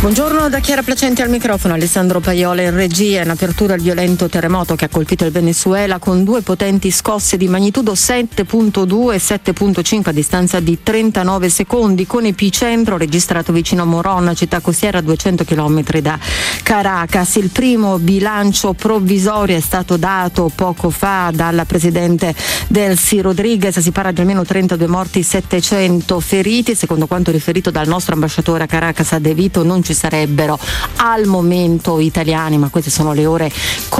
Buongiorno da Chiara Placenti al microfono, Alessandro Paiola in regia. In apertura il violento terremoto che ha colpito il Venezuela con 2 potenti scosse di magnitudo 7.2 e 7.5 a distanza di 39 secondi, con epicentro registrato vicino a Morón, città costiera a 200 km da Caracas. Il primo bilancio provvisorio è stato dato poco fa dal presidente Delcy Rodriguez, si parla di almeno 32 morti, 700 feriti. Secondo quanto riferito dal nostro ambasciatore a Caracas a De Vito, non ci sarebbero al momento italiani, ma queste sono le ore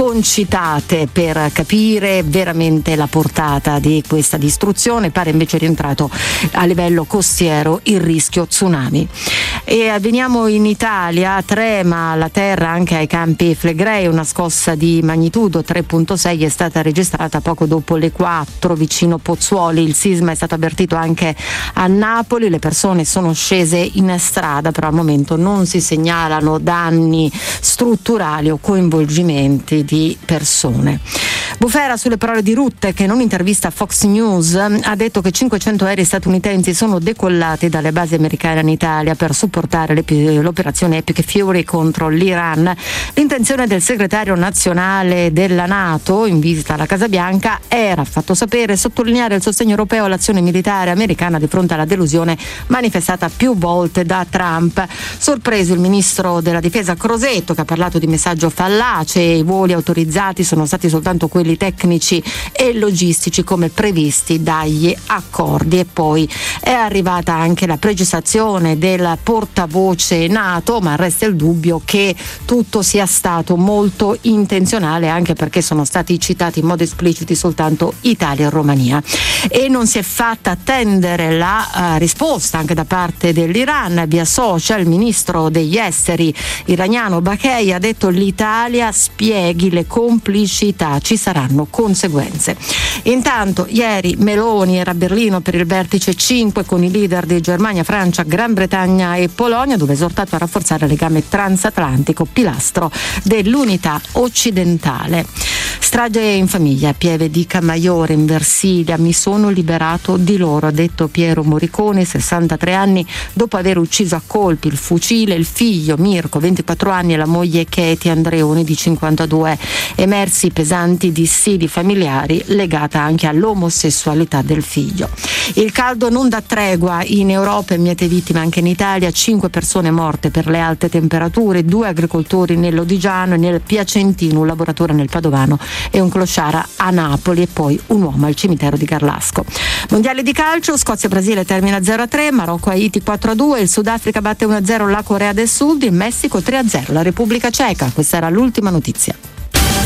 concitate per capire veramente la portata di questa distruzione. Pare invece rientrato a livello costiero il rischio tsunami. E veniamo in Italia, trema la terra anche ai Campi Flegrei, una scossa di magnitudo 3.6 è stata registrata poco dopo le 4 vicino Pozzuoli. Il sisma è stato avvertito anche a Napoli, le persone sono scese in strada, però al momento non si segnalano danni strutturali o coinvolgimenti di persone. Bufera sulle parole di Rutte, che in un'intervista a Fox News ha detto che 500 aerei statunitensi sono decollati dalle basi americane in Italia per supportare l'operazione Epic Fury contro l'Iran. L'intenzione del segretario nazionale della NATO in visita alla Casa Bianca era, fatto sapere, sottolineare il sostegno europeo all'azione militare americana di fronte alla delusione manifestata più volte da Trump. Sorpreso il ministro della difesa Crosetto, che ha parlato di messaggio fallace e i voli autorizzati sono stati soltanto quelli tecnici e logistici come previsti dagli accordi. E poi è arrivata anche la precisazione del portavoce NATO, ma resta il dubbio che tutto sia stato molto intenzionale, anche perché sono stati citati in modo esplicito soltanto Italia e Romania. E non si è fatta attendere la risposta anche da parte dell'Iran. Via social il ministro degli esteri iraniano Baghei ha detto: l'Italia spieghi le complicità, ci saranno conseguenze. Intanto ieri Meloni era a Berlino per il vertice 5 con i leader di Germania, Francia, Gran Bretagna e Polonia, dove ha esortato a rafforzare il legame transatlantico, pilastro dell'unità occidentale. Strage in famiglia a Pieve di Camaiore in Versilia, mi sono liberato di loro, ha detto Piero Moriconi, 63 anni, dopo aver ucciso a colpi il fucile il figlio Mirko, 24 anni, e la moglie Katie Andreoni di 52, emersi pesanti dissidi familiari legata anche all'omosessualità del figlio. Il caldo non dà tregua in Europa e miete vittime anche in Italia, 5 persone morte per le alte temperature, 2 agricoltori nell'Odigiano e nel Piacentino, un lavoratore nel Padovano e un clochard a Napoli, e poi un uomo al cimitero di Garlasco. Mondiale di calcio, Scozia-Brasile termina 0-3, Marocco-Haiti 4-2, il Sudafrica batte 1-0 la Corea del Sud, il Messico 3-0 la Repubblica Ceca. Questa era l'ultima notizia.